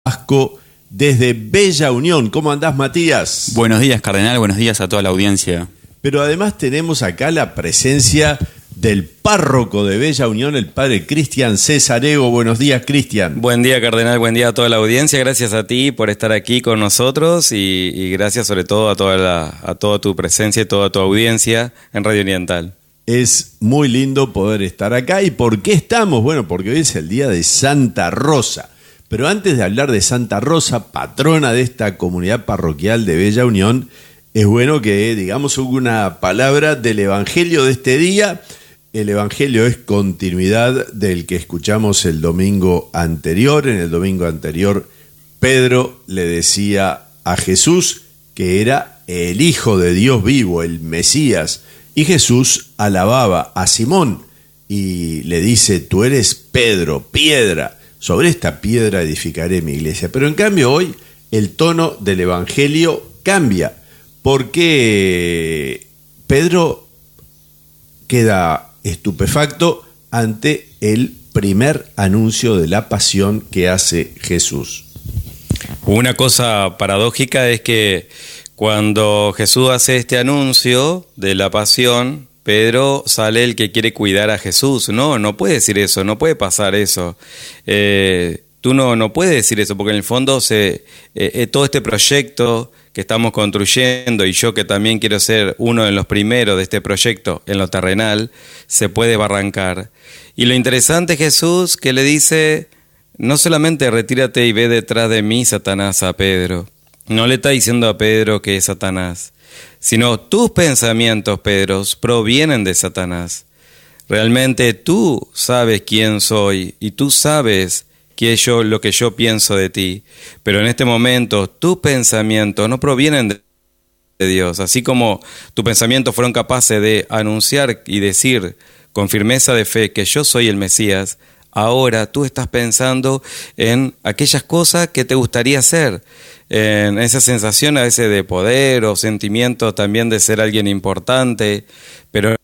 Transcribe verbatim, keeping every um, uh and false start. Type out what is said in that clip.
Vasco desde Bella Unión. ¿Cómo andás, Matías? Buenos días, Cardenal, buenos días a toda la audiencia. Pero además tenemos acá la presencia del párroco de Bella Unión, el padre Cristian Cesarego. Buenos días, Cristian. Buen día, Cardenal, buen día a toda la audiencia. Gracias a ti por estar aquí con nosotros y, y gracias sobre todo a toda, la, a toda tu presencia y toda tu audiencia en Radio Oriental. Es muy lindo poder estar acá. ¿Y por qué estamos? Bueno, porque hoy es el día de Santa Rosa. Pero antes de hablar de Santa Rosa, patrona de esta comunidad parroquial de Bella Unión, es bueno que digamos una palabra del Evangelio de este día. El Evangelio es continuidad del que escuchamos el domingo anterior. En el domingo anterior, Pedro le decía a Jesús que era el Hijo de Dios vivo, el Mesías. Y Jesús alababa a Simón y le dice: tú eres Pedro, piedra. Sobre esta piedra edificaré mi iglesia. Pero en cambio hoy el tono del Evangelio cambia, porque Pedro queda estupefacto ante el primer anuncio de la pasión que hace Jesús. Una cosa paradójica es que cuando Jesús hace este anuncio de la pasión, Pedro sale el que quiere cuidar a Jesús. No, no puede decir eso, no puede pasar eso. Eh, tú no, no puedes decir eso, porque en el fondo se, eh, todo este proyecto que estamos construyendo, y yo que también quiero ser uno de los primeros de este proyecto en lo terrenal, se puede barrancar. Y lo interesante es Jesús que le dice: no solamente retírate y ve detrás de mí, Satanás, a Pedro. No le está diciendo a Pedro que es Satanás, sino tus pensamientos, Pedro, provienen de Satanás. Realmente tú sabes quién soy y tú sabes que yo, lo que yo pienso de ti, pero en este momento tus pensamientos no provienen de de Dios. Así como tus pensamientos fueron capaces de anunciar y decir con firmeza de fe que yo soy el Mesías, ahora tú estás pensando en aquellas cosas que te gustaría hacer, en esa sensación a veces de poder o sentimiento también de ser alguien importante, pero